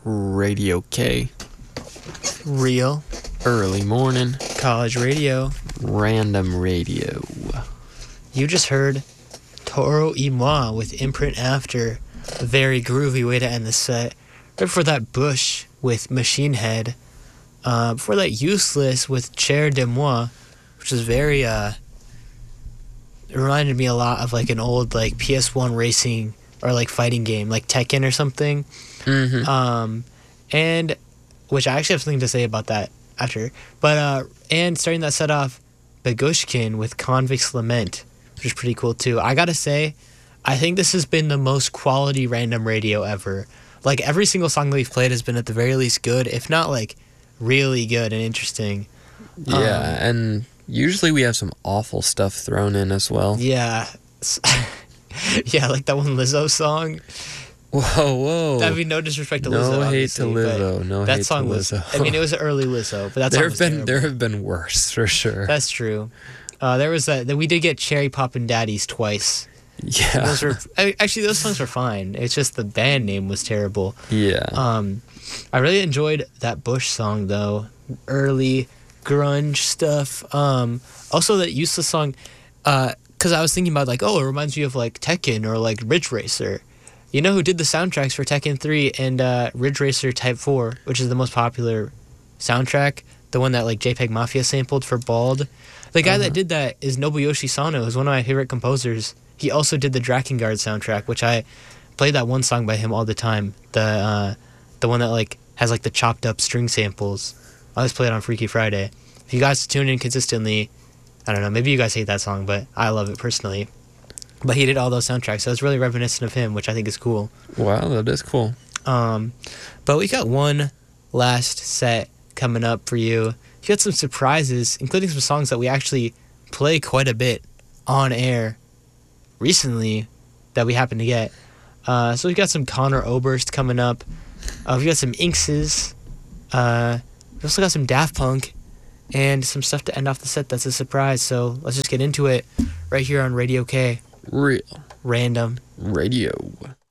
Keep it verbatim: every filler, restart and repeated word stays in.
Radio K. Real. Early morning. College radio. Random radio. You just heard Toro y Moi with Imprint After. A very groovy way to end the set. Right before that, Bush with Machine Head. Uh, before that, Useless with Chair de Moi, which is very, uh, it reminded me a lot of like an old like P S one racing or like fighting game, like Tekken or something. Mm-hmm. Um, and, which I actually have something to say about that after. But, uh, and starting that set off, Begushkin with Convict's Lament, which is pretty cool too. I gotta say, I think this has been the most quality random radio ever. Like, every single song that we've played has been at the very least good, if not, like, really good and interesting. Yeah, um, and usually we have some awful stuff thrown in as well. Yeah. Yeah, like that one Lizzo song. Whoa, whoa. I mean, no disrespect to no Lizzo, No hate to Lizzo, no that hate song to was, Lizzo. I mean, it was early Lizzo, but that there song was have been terrible. There have been worse, for sure. That's true. Uh, there was that, we did get Cherry Poppin' Daddies twice. Yeah. Those were, actually, those songs were fine. It's just the band name was terrible. Yeah. Um, I really enjoyed that Bush song, though. Early grunge stuff. Um, also, that Useless song, because uh, I was thinking about, like, oh, it reminds me of, like, Tekken or, like, Ridge Racer. You know who did the soundtracks for Tekken three and uh, Ridge Racer Type four, which is the most popular soundtrack? The one that, like, JPEG Mafia sampled for Bald. The guy uh-huh. that did that is Nobuyoshi Sano, who's one of my favorite composers. He also did the Drakengard soundtrack, which I played that one song by him all the time. The uh, the one that like has like the chopped up string samples. I always play it on Freaky Friday. If you guys tune in consistently, I don't know, maybe you guys hate that song, but I love it personally. But he did all those soundtracks, so it's really reminiscent of him, which I think is cool. Wow, that is cool. Um, but we got one last set coming up for you. You got some surprises, including some songs that we actually play quite a bit on air recently that we happen to get. Uh, so we got some Conor Oberst coming up. Uh, we got some Inx's. Uh, we also got some Daft Punk and some stuff to end off the set that's a surprise. So let's just get into it right here on Radio K. Real Random Radio.